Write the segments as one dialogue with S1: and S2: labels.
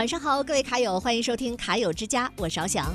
S1: 晚上好，各位卡友，欢迎收听卡友之家，我是翱翔。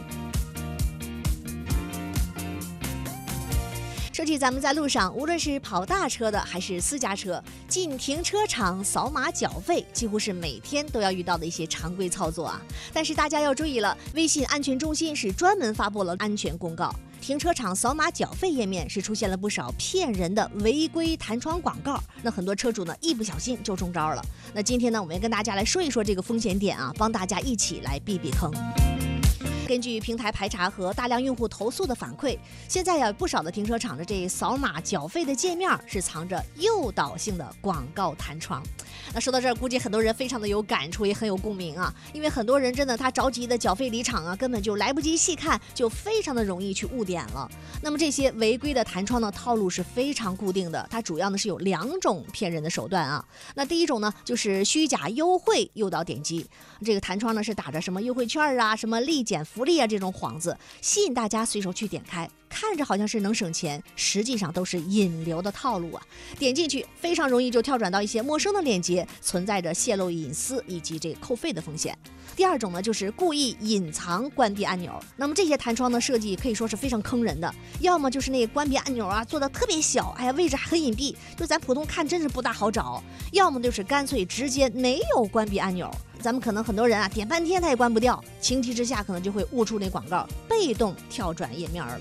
S1: 说起咱们在路上，无论是跑大车的还是私家车，进停车场扫码缴费，几乎是每天都要遇到的一些常规操作啊。但是大家要注意了，微信安全中心是专门发布了安全公告，停车场扫码缴费页面是出现了不少骗人的违规弹窗广告，那很多车主呢一不小心就中招了。那今天呢，我们要跟大家来说一说这个风险点啊，帮大家一起来避避坑。根据平台排查和大量用户投诉的反馈，现在有不少的停车场的这扫码缴费的界面是藏着诱导性的广告弹窗。那说到这儿，估计很多人非常的有感触，也很有共鸣啊，因为很多人真的他着急的缴费离场啊，根本就来不及细看，就非常的容易去误点了。那么这些违规的弹窗的套路是非常固定的，它主要呢是有2种骗人的手段啊。那第一种呢就是虚假优惠诱导点击，这个弹窗呢是打着什么优惠券啊、什么立减福利啊这种幌子，吸引大家随手去点开，看着好像是能省钱，实际上都是引流的套路啊。点进去非常容易就跳转到一些陌生的链接，存在着泄露隐私以及这个扣费的风险。第二种呢就是故意隐藏关闭按钮，那么这些弹窗的设计可以说是非常坑人的，要么就是那个关闭按钮啊做的特别小，位置还很隐蔽，就咱普通看真是不大好找，要么就是干脆直接没有关闭按钮，咱们可能很多人啊点半天他也关不掉，情急之下可能就会误触那广告，被动跳转页面了。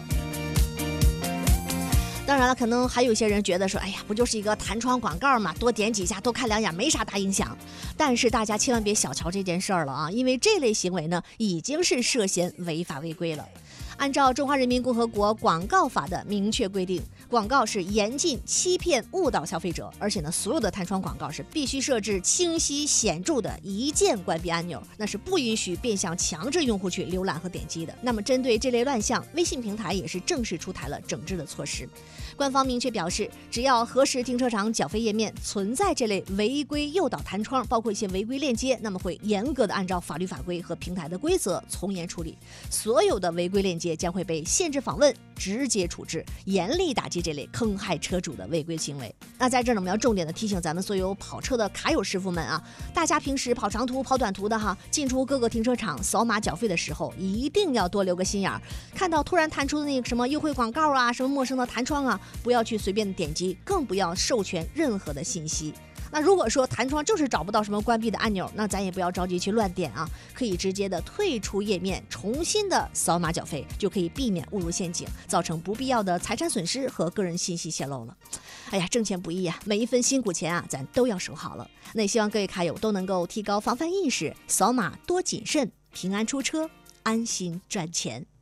S1: 当然了，可能还有一些人觉得说，哎呀，不就是一个弹窗广告嘛，多点几下，多看2眼，没啥大影响。但是大家千万别小瞧这件事儿了啊，因为这类行为呢，已经是涉嫌违法违规了。按照《中华人民共和国广告法》的明确规定，广告是严禁欺骗误导消费者，而且呢，所有的弹窗广告是必须设置清晰显著的一键关闭按钮，那是不允许变相强制用户去浏览和点击的。那么针对这类乱象，微信平台也是正式出台了整治的措施。官方明确表示，只要核实停车场缴费页面存在这类违规诱导弹窗，包括一些违规链接，那么会严格的按照法律法规和平台的规则从严处理，所有的违规链接将会被限制访问，直接处置，严厉打击这类坑害车主的违规行为。那在这儿呢，我们要重点的提醒咱们所有跑车的卡友师傅们啊，大家平时跑长途跑短途的哈，进出各个停车场扫码缴费的时候，一定要多留个心眼儿，看到突然弹出的那个什么优惠广告啊，什么陌生的弹窗啊，不要去随便的点击，更不要授权任何的信息。那如果说弹窗就是找不到什么关闭的按钮，那咱也不要着急去乱点啊，可以直接的退出页面，重新的扫码缴费，就可以避免误入陷阱，造成不必要的财产损失和个人信息泄露了。哎呀，挣钱不易啊，每一分辛苦钱啊，咱都要守好了。那也希望各位卡友都能够提高防范意识，扫码多谨慎，平安出车，安心赚钱。